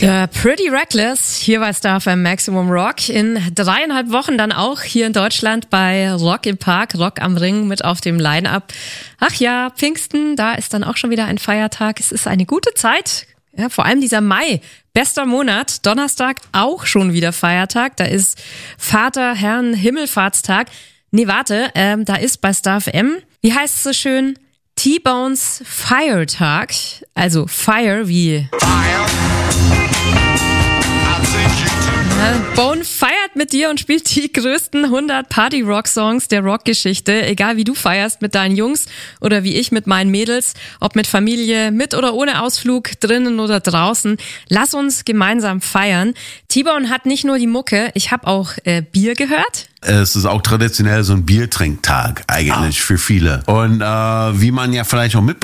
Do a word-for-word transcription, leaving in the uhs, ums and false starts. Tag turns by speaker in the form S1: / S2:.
S1: Uh, Pretty Reckless, hier bei Star F M Maximum Rock. In dreieinhalb Wochen dann auch hier in Deutschland bei Rock im Park, Rock am Ring mit auf dem Line-Up. Ach ja, Pfingsten, da ist dann auch schon wieder ein Feiertag. Es ist eine gute Zeit, ja, vor allem dieser Mai, bester Monat. Donnerstag auch schon wieder Feiertag, da ist Vater, Herrn, Himmelfahrtstag. Nee, warte, ähm, da ist bei Star F M, wie heißt es so schön? T-Bones Fire-Tag, also Fire wie Fire. Bone feiert mit dir und spielt die größten hundert Party-Rock-Songs der Rockgeschichte, egal wie du feierst mit deinen Jungs oder wie ich mit meinen Mädels, ob mit Familie, mit oder ohne Ausflug, drinnen oder draußen. Lass uns gemeinsam feiern. T-Bone hat nicht nur die Mucke, ich habe auch äh, Bier gehört.
S2: Es ist auch traditionell so ein Biertrinktag eigentlich ah. für viele. Und äh, wie man ja vielleicht auch mitbekommt,